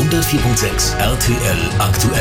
104.6 RTL aktuell.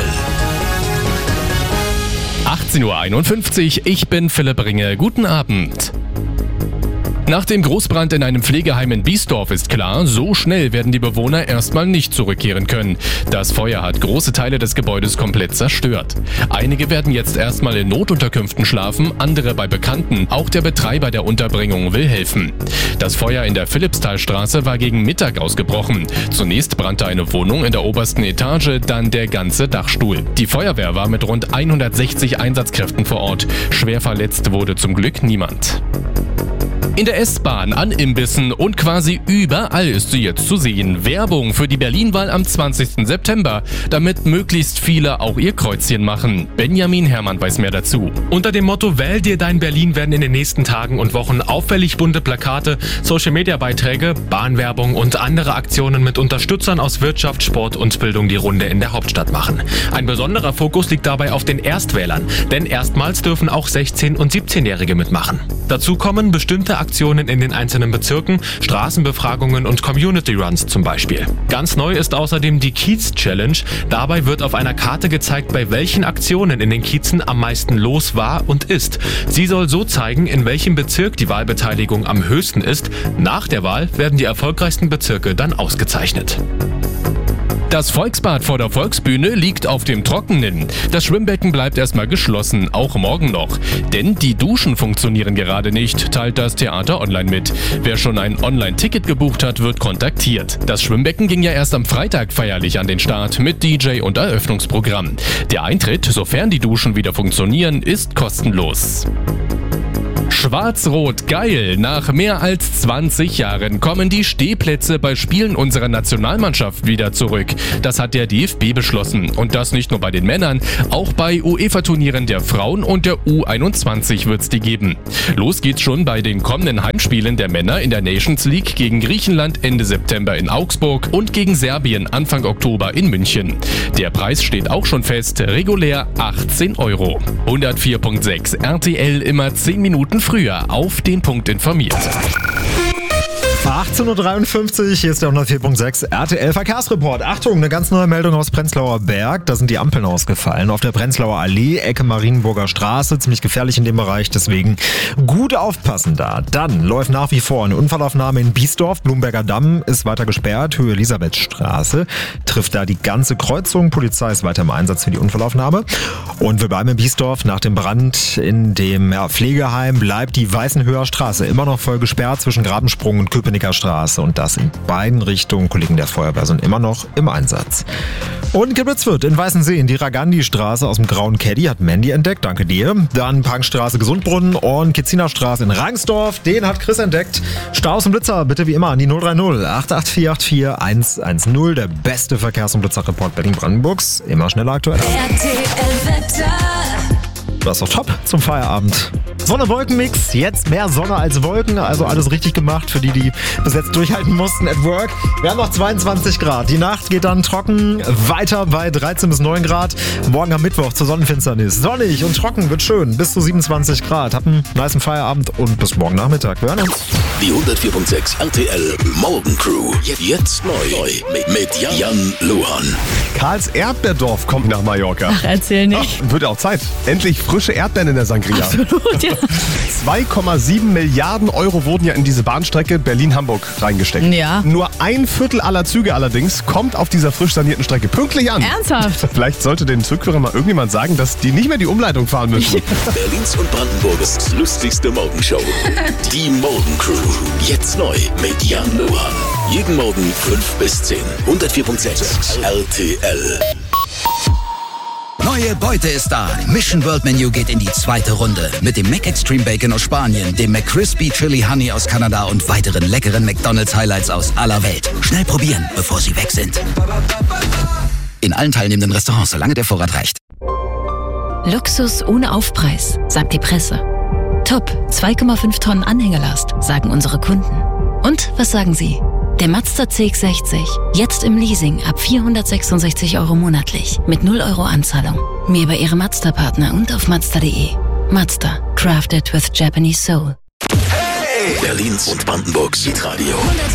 18.51 Uhr, ich bin Philipp Ringe. Guten Abend. Nach dem Großbrand in einem Pflegeheim in Biesdorf ist klar, so schnell werden die Bewohner erstmal nicht zurückkehren können. Das Feuer hat große Teile des Gebäudes komplett zerstört. Einige werden jetzt erstmal in Notunterkünften schlafen, andere bei Bekannten. Auch der Betreiber der Unterbringung will helfen. Das Feuer in der Philippstalstraße war gegen Mittag ausgebrochen. Zunächst brannte eine Wohnung in der obersten Etage, dann der ganze Dachstuhl. Die Feuerwehr war mit rund 160 Einsatzkräften vor Ort. Schwer verletzt wurde zum Glück niemand. In der S-Bahn, an Imbissen und quasi überall ist sie jetzt zu sehen. Werbung für die Berlin-Wahl am 20. September, damit möglichst viele auch ihr Kreuzchen machen. Benjamin Herrmann weiß mehr dazu. Unter dem Motto Wähl dir dein Berlin werden in den nächsten Tagen und Wochen auffällig bunte Plakate, Social-Media-Beiträge, Bahnwerbung und andere Aktionen mit Unterstützern aus Wirtschaft, Sport und Bildung die Runde in der Hauptstadt machen. Ein besonderer Fokus liegt dabei auf den Erstwählern, denn erstmals dürfen auch 16- und 17-Jährige mitmachen. Dazu kommen bestimmte Aktionen in den einzelnen Bezirken, Straßenbefragungen und Community-Runs zum Beispiel. Ganz neu ist außerdem die Kiez-Challenge. Dabei wird auf einer Karte gezeigt, bei welchen Aktionen in den Kiezen am meisten los war und ist. Sie soll so zeigen, in welchem Bezirk die Wahlbeteiligung am höchsten ist. Nach der Wahl werden die erfolgreichsten Bezirke dann ausgezeichnet. Das Volksbad vor der Volksbühne liegt auf dem Trockenen. Das Schwimmbecken bleibt erstmal geschlossen, auch morgen noch. Denn die Duschen funktionieren gerade nicht, teilt das Theater online mit. Wer schon ein Online-Ticket gebucht hat, wird kontaktiert. Das Schwimmbecken ging ja erst am Freitag feierlich an den Start mit DJ und Eröffnungsprogramm. Der Eintritt, sofern die Duschen wieder funktionieren, ist kostenlos. Schwarz-Rot geil! Nach mehr als 20 Jahren kommen die Stehplätze bei Spielen unserer Nationalmannschaft wieder zurück. Das hat der DFB beschlossen. Und das nicht nur bei den Männern, auch bei UEFA-Turnieren der Frauen und der U21 wird's die geben. Los geht's schon bei den kommenden Heimspielen der Männer in der Nations League gegen Griechenland Ende September in Augsburg und gegen Serbien Anfang Oktober in München. Der Preis steht auch schon fest, regulär 18 €. 104.6 RTL immer 10 Minuten früher auf den Punkt informiert. 18.53 Uhr, hier ist der 104.6 RTL Verkehrsreport. Achtung, eine ganz neue Meldung aus Prenzlauer Berg. Da sind die Ampeln ausgefallen. Auf der Prenzlauer Allee, Ecke Marienburger Straße. Ziemlich gefährlich in dem Bereich, deswegen gut aufpassen da. Dann läuft nach wie vor eine Unfallaufnahme in Biesdorf. Blumberger Damm ist weiter gesperrt. Höhe Elisabethstraße. Trifft da die ganze Kreuzung. Polizei ist weiter im Einsatz für die Unfallaufnahme. Und wir bleiben in Biesdorf. Nach dem Brand in dem Pflegeheim bleibt die Weißenhöher Straße immer noch voll gesperrt zwischen Grabensprung und Köpenicker Straße und das in beiden Richtungen. Kollegen der Feuerwehr sind immer noch im Einsatz. Und Kiblitzwürth in Weißensee in die Ragandi-Straße aus dem grauen Caddy hat Mandy entdeckt, danke dir. Dann Parkstraße Gesundbrunnen und Kitziner-Straße in Rangsdorf, den hat Chris entdeckt. Staus und Blitzer bitte wie immer an die 030 884 84 110, der beste Verkehrs- und Blitzerreport Berlin-Brandenburgs, immer schneller aktuell. Das ist doch top zum Feierabend. Sonne-Wolken-Mix, jetzt mehr Sonne als Wolken, also alles richtig gemacht für die, die bis jetzt durchhalten mussten at work. Wir haben noch 22 Grad. Die Nacht geht dann trocken weiter bei 13 bis 9 Grad. Morgen am Mittwoch zur Sonnenfinsternis. Sonnig und trocken wird schön, bis zu 27 Grad. Habt einen nicen Feierabend und bis morgen Nachmittag. Wir hören uns. Die 104.6 RTL Morgencrew. Jetzt neu mit Jan Luhan. Karls Erdbeerdorf kommt nach Mallorca. Ach, erzähl nicht. Wird auch Zeit. Endlich frische Erdbeeren in der Sangria. Absolut, ja. 2,7 Milliarden € wurden ja in diese Bahnstrecke Berlin-Hamburg reingesteckt. Ja. Nur 1/4 aller Züge allerdings kommt auf dieser frisch sanierten Strecke pünktlich an. Ernsthaft? Vielleicht sollte den Zugführern mal irgendjemand sagen, dass die nicht mehr die Umleitung fahren müssen. Berlins und Brandenburgs lustigste Morgenshow. Die Morgencrew. Jetzt neu mit Jan Luhan. Jeden Morgen 5 bis 10. 104.6 RTL. Neue Beute ist da. Mission World Menu geht in die zweite Runde. Mit dem McExtreme Bacon aus Spanien, dem McCrispy Chili Honey aus Kanada und weiteren leckeren McDonald's Highlights aus aller Welt. Schnell probieren, bevor sie weg sind. In allen teilnehmenden Restaurants, solange der Vorrat reicht. Luxus ohne Aufpreis, sagt die Presse. Top, 2,5 Tonnen Anhängelast, sagen unsere Kunden. Und was sagen Sie? Der Mazda CX-60, jetzt im Leasing ab 466 € monatlich, mit 0 € Anzahlung. Mehr über Ihre Mazda-Partner und auf Mazda.de. Mazda, crafted with Japanese soul. Hey! Berlins und Brandenburgs Hitradio.